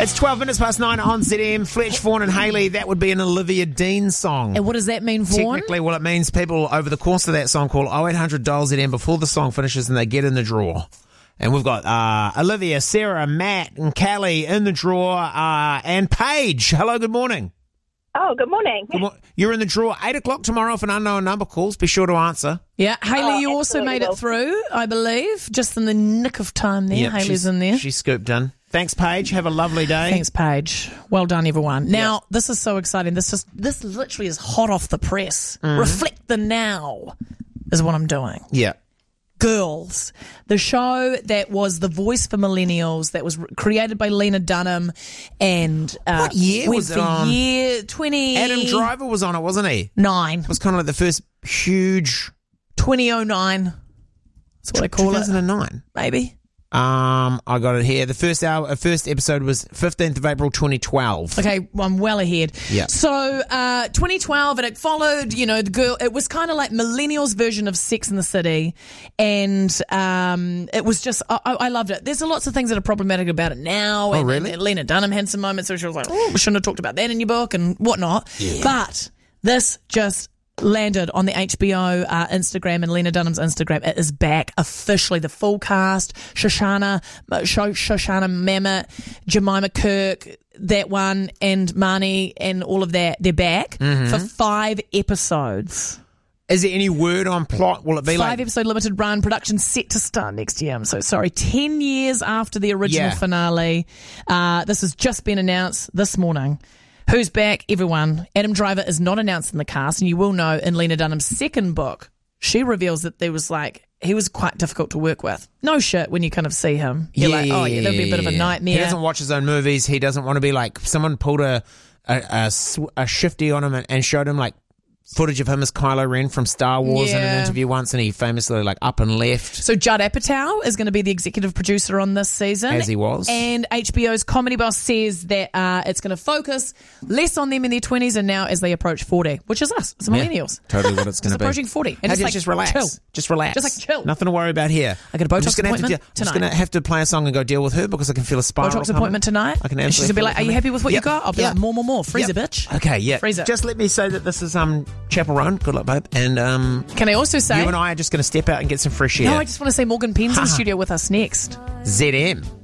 It's 12 minutes past 9 on ZM. Fletch, Vaughan and Hayley, that would be an Olivia Dean song. And what does that mean, Vaughan? Technically, well, it means people over the course of that song call 0800 dial ZM before the song finishes and they get in the draw. And we've got Olivia, Sarah, Matt and Callie in the draw, and Paige. Hello, good morning. Oh, good morning. You're in the draw 8 o'clock tomorrow if an unknown number calls. Be sure to answer. Yeah, Hayley, you also absolutely made it will. through, I believe. Just in the nick of time there. Hayley's in there. She scooped in. Thanks, Paige. Have a lovely day. Thanks, Paige. Well done, everyone. Now, this is so exciting. This literally is hot off the press. Reflect the Now is what I'm doing. Yeah. Girls, the show that was the voice for millennials, that was created by Lena Dunham, and What year went was it for on? year 20... Adam Driver was on it, wasn't he? 9. It was kind of like the first huge 2009. That's what I call it. 2009. Maybe. I got it here. The first episode was 15th of April 2012. Okay, I'm well ahead. Yeah. So, 2012, and it followed, the girl, it was kind of like millennials' version of Sex and the City. And, it was just, I loved it. There's lots of things that are problematic about it now. Oh, and, really? And Lena Dunham had some moments where she was like, oh, we shouldn't have talked about that in your book and whatnot. Yeah. But this just landed on the HBO Instagram and Lena Dunham's Instagram. It is back officially. The full cast: Shoshana Mamet, Jemima Kirk, that one, and Marnie, and all of that. They're back for 5 episodes. Is there any word on plot? Will it be 5 episode limited run, production set to start next year. I'm so sorry. 10 years after the original finale. This has just been announced this morning. Who's back? Everyone. Adam Driver is not announced in the cast, and you will know in Lena Dunham's second book, she reveals that he was quite difficult to work with. No shit when you kind of see him. You're like, oh yeah, that'd be a bit of a nightmare. He doesn't watch his own movies. He doesn't want to be like, someone pulled a shifty on him and showed him like footage of him as Kylo Ren from Star Wars in an interview once, and he famously like up and left. So Judd Apatow is going to be the executive producer on this season. As he was. And HBO's Comedy Boss says that it's going to focus less on them in their 20s and now as they approach 40, which is us, it's millennials. Totally what it's going to be. Approaching 40. And just relax. Chill. Just relax. Just like chill. Nothing to worry about here. I got a Botox appointment I'm just going to have to play a song and go deal with her because I can feel a spiral Botox coming. appointment tonight. I can and she's going to be like, are you happy with what you got? I'll be like, more. Freeze it, bitch. Okay, yeah. Freeze it. Just let me say that this is Chapel Roan. Good luck, babe. And can I also say, you and I are just going to step out and get some fresh air. No, I just want to say Morgan Penn's in the studio with us next. ZM.